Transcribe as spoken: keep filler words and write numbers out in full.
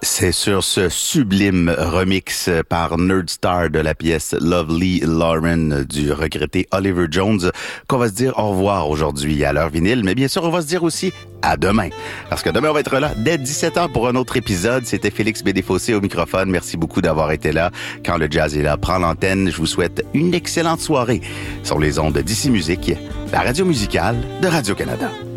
C'est sur ce sublime remix par Nerdstar de la pièce Lovely Lauren du regretté Oliver Jones qu'on va se dire au revoir aujourd'hui à l'heure vinyle, mais bien sûr on va se dire aussi à demain. Parce que demain on va être là dès dix-sept heures pour un autre épisode. C'était Félix Bédéfossé au microphone. Merci beaucoup d'avoir été là. Quand le jazz est là, prend l'antenne. Je vous souhaite une excellente soirée sur les ondes d'Ici Musique, la radio musicale de Radio-Canada.